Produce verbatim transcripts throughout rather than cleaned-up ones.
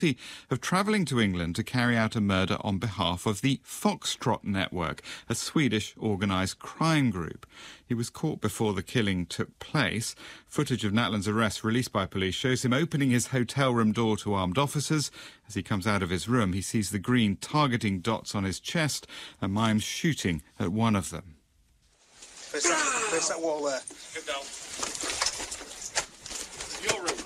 of travelling to England to carry out a murder on behalf of the Foxtrot Network, a Swedish organised crime group. He was caught before the killing took place. Footage of Natland's arrest released by police shows him opening his hotel room door to armed officers. As he comes out of his room, he sees the green targeting dots on his chest and mimes shooting at one of them. There's that, there's that wall there. Get down. Your room.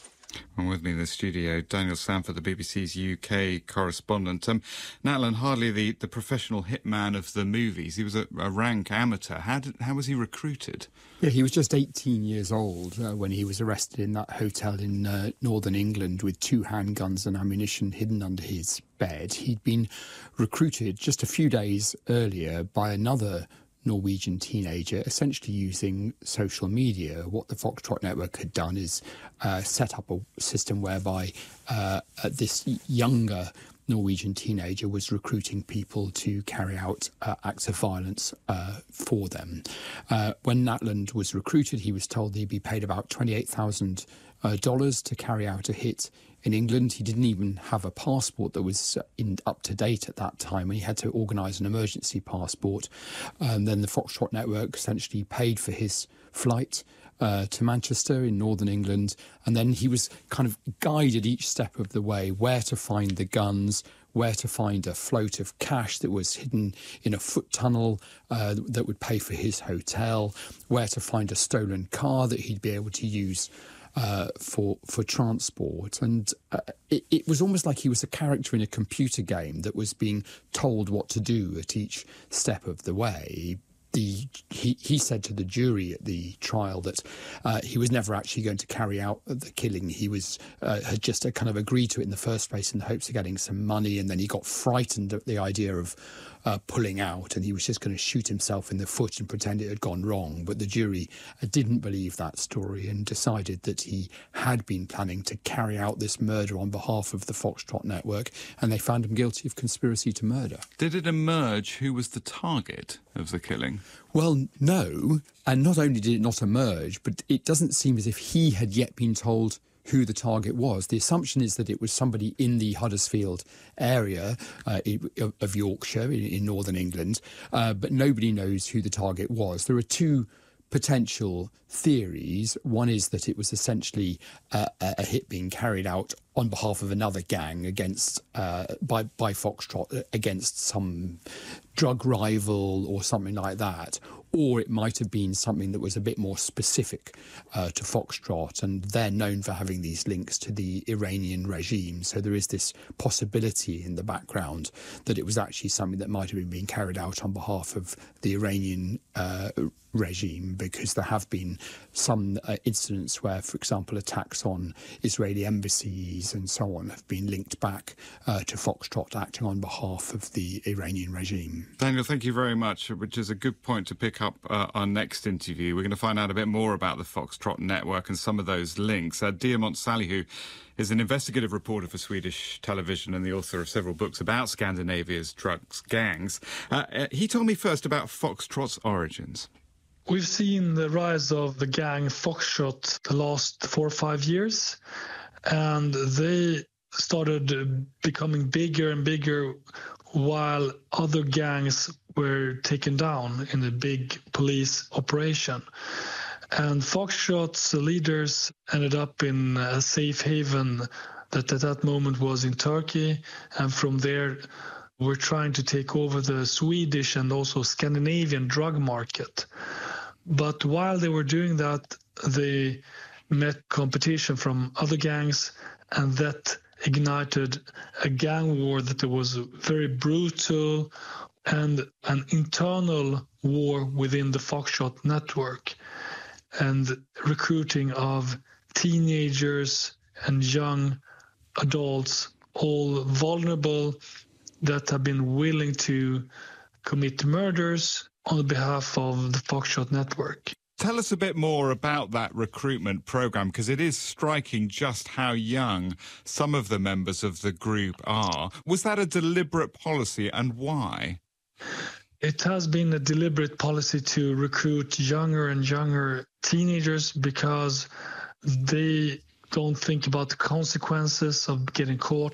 And with me in the studio, Daniel Sanford, the B B C's U K correspondent. Um, Natland, hardly the, the professional hitman of the movies. He was a, a rank amateur. How did, how was he recruited? Yeah, he was just eighteen years old uh, when he was arrested in that hotel in uh, northern England with two handguns and ammunition hidden under his bed. He'd been recruited just a few days earlier by another Norwegian teenager, essentially using social media. What the Foxtrot Network had done is uh, set up a system whereby uh, this younger Norwegian teenager was recruiting people to carry out uh, acts of violence uh, for them. Uh, when Natland was recruited, he was told he'd be paid about twenty-eight thousand dollars uh, to carry out a hit in England. He didn't even have a passport that was in, up to date at that time, and he had to organise an emergency passport. And then the Foxtrot Network essentially paid for his flight uh, to Manchester in northern England, and then he was kind of guided each step of the way where to find the guns, where to find a float of cash that was hidden in a foot tunnel uh, that would pay for his hotel, where to find a stolen car that he'd be able to use Uh, for for transport. And uh, it, it was almost like he was a character in a computer game that was being told what to do at each step of the way. The, he, he said to the jury at the trial that uh, he was never actually going to carry out the killing. He was uh, had just uh, kind of agreed to it in the first place in the hopes of getting some money, and then he got frightened at the idea of uh, pulling out, and he was just going to shoot himself in the foot and pretend it had gone wrong. But the jury uh, didn't believe that story and decided that he had been planning to carry out this murder on behalf of the Foxtrot Network, and they found him guilty of conspiracy to murder. Did it emerge who was the target of the killing? Well, no, and not only did it not emerge, but it doesn't seem as if he had yet been told who the target was. The assumption is that it was somebody in the Huddersfield area uh, of Yorkshire in, in northern England, uh, but nobody knows who the target was. There are two potential theories. One is that it was essentially uh, a hit being carried out on behalf of another gang against uh, by by Foxtrot against some drug rival or something like that. Or it might have been something that was a bit more specific uh, to Foxtrot, and they're known for having these links to the Iranian regime. So there is this possibility in the background that it was actually something that might have been being carried out on behalf of the Iranian uh, regime, because there have been some uh, incidents where, for example, attacks on Israeli embassies and so on have been linked back uh, to Foxtrot acting on behalf of the Iranian regime. Daniel, thank you very much, which is a good point to pick up uh, our next interview. We're going to find out a bit more about the Foxtrot Network and some of those links. Uh, Diamant Salihu is an investigative reporter for Swedish television and the author of several books about Scandinavia's drugs gangs. Uh, uh, he told me first about Foxtrot's origins. We've seen the rise of the gang Foxtrot the last four or five years, and they started becoming bigger and bigger while other gangs were taken down in a big police operation. And Foxtrot's leaders ended up in a safe haven that at that moment was in Turkey, and from there were trying to take over the Swedish and also Scandinavian drug market. But while they were doing that, they met competition from other gangs, and that ignited a gang war that was very brutal and an internal war within the Foxtrot network, and recruiting of teenagers and young adults, all vulnerable, that have been willing to commit murders on behalf of the Foxtrot network. Tell us a bit more about that recruitment program, because it is striking just how young some of the members of the group are. Was that a deliberate policy, and why? It has been a deliberate policy to recruit younger and younger teenagers because they don't think about the consequences of getting caught.